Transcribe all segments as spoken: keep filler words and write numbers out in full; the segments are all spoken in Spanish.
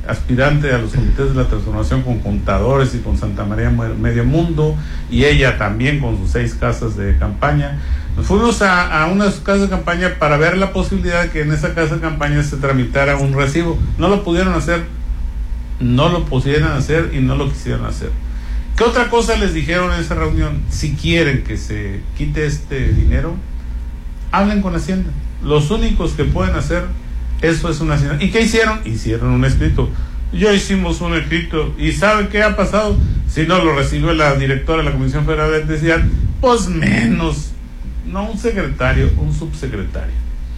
aspirante a los comités de la transformación con contadores y con Santa María Medio Mundo, y ella también con sus seis casas de campaña. Nos fuimos a, a una de sus casas de campaña para ver la posibilidad de que en esa casa de campaña se tramitara un recibo. No lo pudieron hacer, no lo pudieron hacer y no lo quisieron hacer. ¿Qué otra cosa les dijeron en esa reunión? Si quieren que se quite este dinero, hablen con Hacienda. Los únicos que pueden hacer eso es una Hacienda. ¿Y qué hicieron? Hicieron un escrito. Ya hicimos un escrito. ¿Y saben qué ha pasado? Si no lo recibió la directora de la Comisión Federal de Electricidad, pues menos. No un secretario, un subsecretario.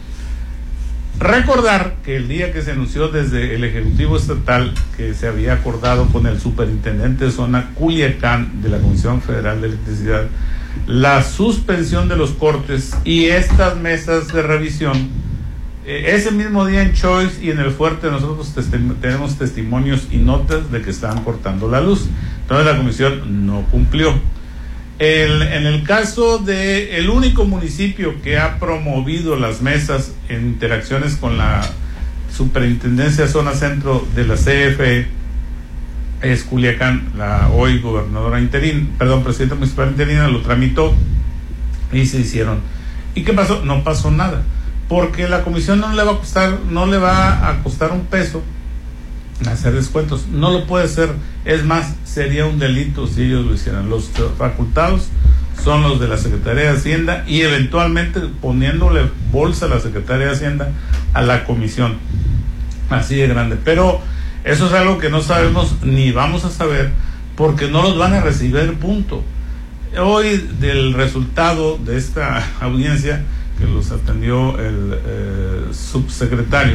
Recordar que el día que se anunció desde el Ejecutivo Estatal que se había acordado con el superintendente de zona Culiacán de la Comisión Federal de Electricidad la suspensión de los cortes y estas mesas de revisión, eh, ese mismo día en Choice y en el Fuerte nosotros testim- tenemos testimonios y notas de que estaban cortando la luz. Entonces la comisión no cumplió. El, en el caso de el único municipio que ha promovido las mesas en interacciones con la Superintendencia Zona Centro de la C F E es Culiacán. La hoy gobernadora interina, perdón, presidenta municipal interina lo tramitó y se hicieron. ¿Y qué pasó? No pasó nada, porque la comisión no le va a costar, no le va a costar un peso hacer descuentos, no lo puede hacer. Es más, sería un delito si ellos lo hicieran. Los facultados son los de la Secretaría de Hacienda y eventualmente poniéndole bolsa a la Secretaría de Hacienda a la comisión, así de grande. Pero eso es algo que no sabemos ni vamos a saber porque no los van a recibir, punto. Hoy del resultado de esta audiencia que los atendió el eh, subsecretario,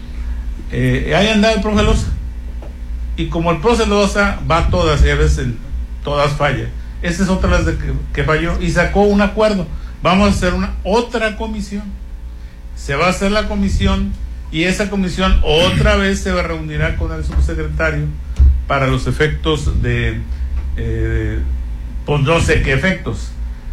Eh, ahí anda el profe Loza, y como el profe Loza va a todas y a veces en todas falla, esta es otra vez de que, que falló y sacó un acuerdo. Vamos a hacer una otra comisión, se va a hacer la comisión y esa comisión otra vez se reunirá con el subsecretario para los efectos de eh, pues no sé qué efectos.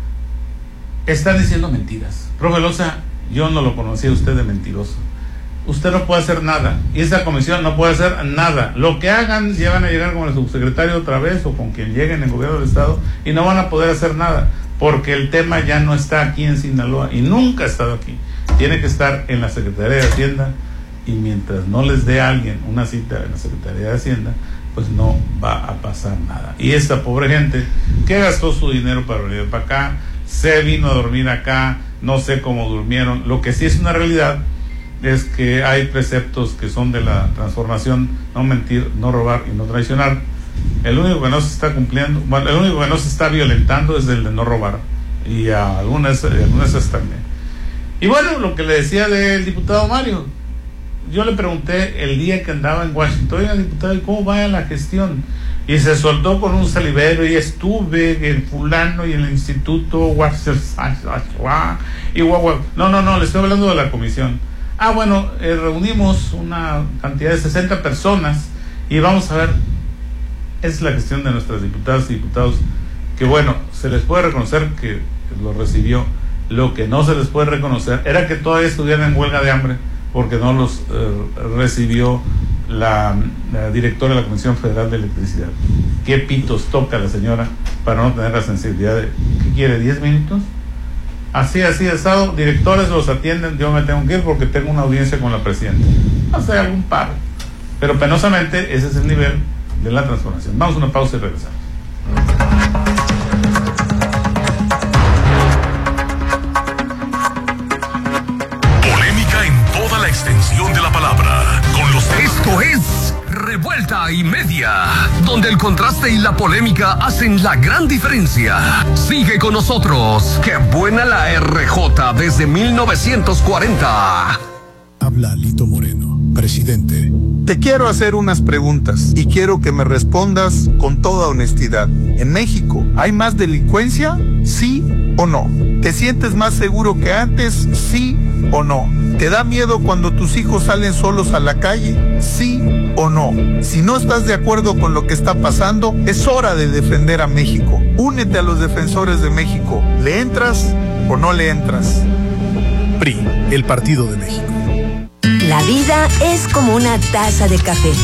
Están diciendo mentiras, profe Loza. Yo no lo conocía usted de mentiroso. Usted no puede hacer nada y esa comisión no puede hacer nada. Lo que hagan, ya van a llegar con el subsecretario otra vez o con quien lleguen en el gobierno del estado y no van a poder hacer nada porque el tema ya no está aquí en Sinaloa y nunca ha estado aquí. Tiene que estar en la Secretaría de Hacienda y mientras no les dé a alguien una cita en la Secretaría de Hacienda, pues no va a pasar nada. Y esta pobre gente que gastó su dinero para venir para acá, se vino a dormir acá, no sé cómo durmieron. Lo que sí es una realidad es que hay preceptos que son de la transformación: no mentir, no robar y no traicionar. El único que no se está cumpliendo, bueno, el único que no se está violentando es el de no robar, y a algunas, algunas también. Y bueno, lo que le decía del diputado Mario, yo le pregunté el día que andaba en Washington: oiga, diputado, ¿y cómo va la gestión? Y se soltó con un salivero: y estuve en fulano y en el instituto y guau, guau. No, no, no, le estoy hablando de la comisión. Ah, bueno, eh, reunimos una cantidad de sesenta personas y vamos a ver. Es la gestión de nuestras diputadas y diputados, que bueno, se les puede reconocer que lo recibió. Lo que no se les puede reconocer era que todavía estuvieran en huelga de hambre porque no los eh, recibió la, la directora de la Comisión Federal de Electricidad. ¿Qué pitos toca la señora para no tener la sensibilidad de, ¿qué quiere, diez minutos? Así, así de estado, directores los atienden, yo me tengo que ir porque tengo una audiencia con la presidenta. Hace algún paro. Pero penosamente ese es el nivel de la transformación. Vamos a una pausa y regresamos. Polémica en toda la extensión de la palabra. Con los... Esto es Revuelta y Media, donde el contraste y la polémica hacen la gran diferencia. Sigue con nosotros. ¡Qué buena la R J desde mil novecientos cuarenta! Habla Alito Moreno, presidente. Te quiero hacer unas preguntas y quiero que me respondas con toda honestidad. ¿En México hay más delincuencia? ¿Sí o no? ¿Te sientes más seguro que antes? ¿Sí o no? ¿Te da miedo cuando tus hijos salen solos a la calle? ¿Sí o no? Si no estás de acuerdo con lo que está pasando, es hora de defender a México. Únete a los defensores de México. ¿Le entras o no le entras? P R I, el Partido de México. La vida es como una taza de café.